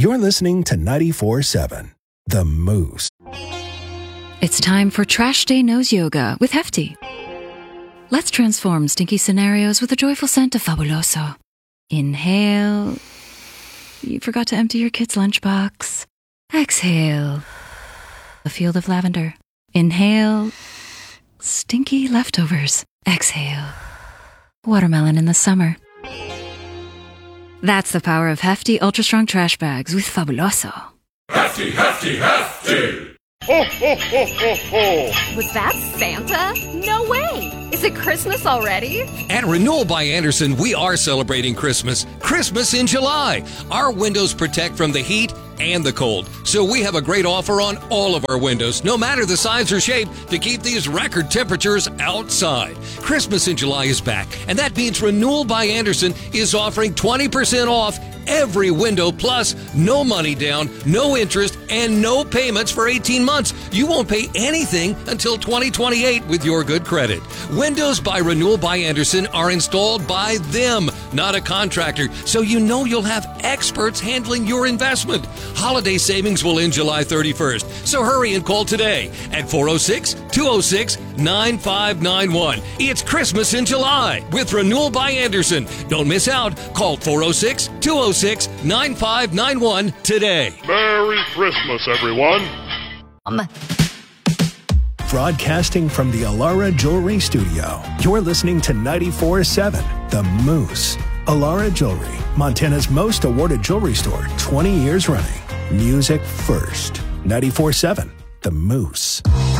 You're listening to 94.7, The Moose. It's time for Trash Day Nose Yoga with Hefty. Let's transform stinky scenarios with a joyful scent of Fabuloso. Inhale. You forgot to empty your kid's lunchbox. Exhale. A field of lavender. Inhale. Stinky leftovers. Exhale. Watermelon in the summer. That's the power of Hefty Ultra Strong Trash Bags with Fabuloso. Hefty, hefty, hefty! Ho, ho, ho, ho, ho! Was that Santa? No way! Is it Christmas already? At Renewal by Andersen, we are celebrating Christmas. Christmas in July. Our windows protect from the heat and the cold. So we have a great offer on all of our windows, no matter the size or shape, to keep these record temperatures outside. Christmas in July is back, and that means Renewal by Andersen is offering 20% off every window, plus no money down, no interest, and no payments for 18 months. You won't pay anything until 2028 with your good credit. Windows by Renewal by Andersen are installed by them, not a contractor, so you know you'll have experts handling your investment. Holiday savings will end July 31st, so hurry and call today at 406-206-9591. It's Christmas in July with Renewal by Andersen. Don't miss out. Call 406-206-9591 today. Merry Christmas, everyone. Broadcasting from the Alara Jewelry Studio, you're listening to 94.7 The Moose. Alara Jewelry, Montana's most awarded jewelry store, 20 years running. Music first. 94.7 The Moose.